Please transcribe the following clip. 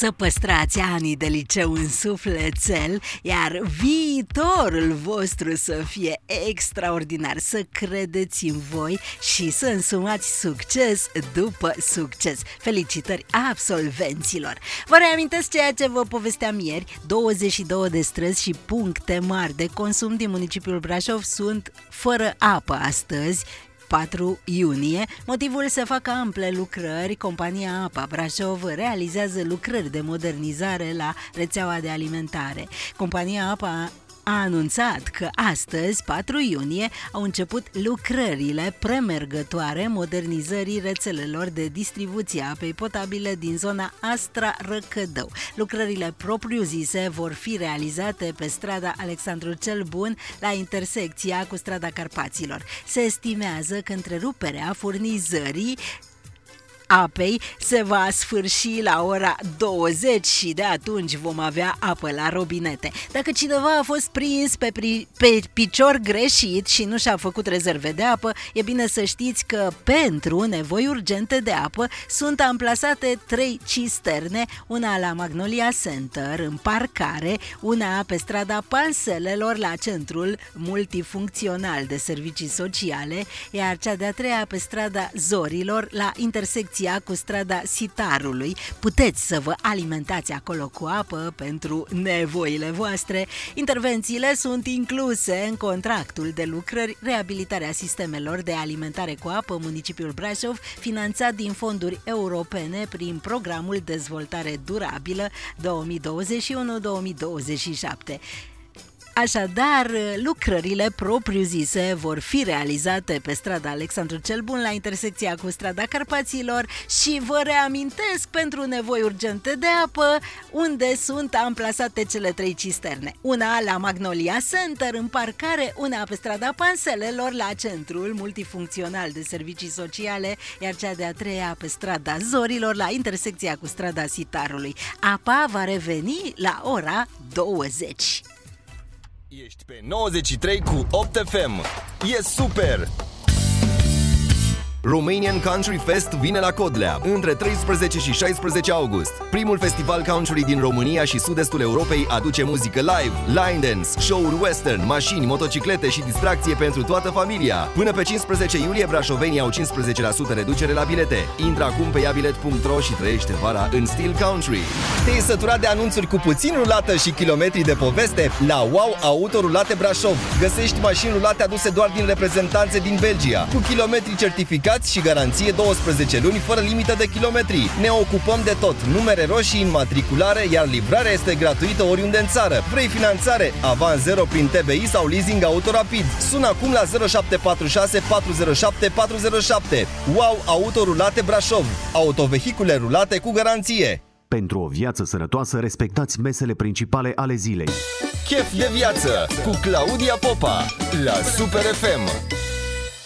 Să păstrați anii de liceu în sufletel, iar viitorul vostru să fie extraordinar, să credeți în voi și să însumați succes după succes. Felicitări absolvenților! Vă reamintesc ceea ce vă povesteam ieri: 22 de străzi și puncte mari de consum din municipiul Brașov sunt fără apă astăzi, 4 iunie. Motivul: să facă ample lucrări. Compania Apa Brașov realizează lucrări de modernizare la rețeaua de alimentare. Compania Apa a anunțat că astăzi, 4 iunie, au început lucrările premergătoare modernizării rețelelor de distribuție a apei potabile din zona Astra-Răcădău. Lucrările propriu-zise vor fi realizate pe strada Alexandru cel Bun, la intersecția cu strada Carpaților. Se estimează că întreruperea furnizării apei se va sfârși la ora 20 și de atunci vom avea apă la robinete. Dacă cineva a fost prins pe picior greșit și nu și-a făcut rezerve de apă, e bine să știți că pentru nevoi urgente de apă sunt amplasate 3 cisterne, una la Magnolia Center în parcare, una pe strada Panselelor la centrul multifuncțional de servicii sociale, iar cea de-a treia pe strada Zorilor la intersecția cu strada Sitarului. Puteți să vă alimentați acolo cu apă pentru nevoile voastre. Intervențiile sunt incluse în contractul de lucrări Reabilitarea sistemelor de alimentare cu apă municipiul Brașov, finanțat din fonduri europene prin programul Dezvoltare Durabilă 2021-2027. Așadar, lucrările propriu-zise vor fi realizate pe strada Alexandru cel Bun, la intersecția cu strada Carpaților, și vă reamintesc, pentru nevoi urgente de apă, unde sunt amplasate cele 3 cisterne. Una la Magnolia Center în parcare, una pe strada Panselelor la centrul multifuncțional de servicii sociale, iar cea de-a treia pe strada Zorilor la intersecția cu strada Sitarului. Apa va reveni la ora 20. Ești pe 93 cu 8 FM. E super! Romanian Country Fest vine la Codlea între 13 și 16 august. Primul festival country din România și sud-estul Europei aduce muzică live, line dance, show-uri western, mașini, motociclete și distracție pentru toată familia. Până pe 15 iulie, brașovenii au 15% reducere la bilete. Intră acum pe iabilet.ro și trăiește vara în stil country. Te-ai săturat de anunțuri cu puțin rulată și kilometri de poveste? La Wow Auto Rulate Brașov găsești mașini rulate aduse doar din reprezentanțe din Belgia, cu kilometri certificați și garanție 12 luni fără limită de kilometri. Ne ocupăm de tot, numere roșii, înmatriculare, iar livrarea este gratuită oriunde în țară. Vrei finanțare? Avans 0 prin TBI sau leasing auto rapid? Sună acum la 0746 407 407. Wow Auto Rulate Brașov. Autovehicule rulate cu garanție. Pentru o viață sănătoasă, respectați mesele principale ale zilei. Chef de viață cu Claudia Popa la Super FM.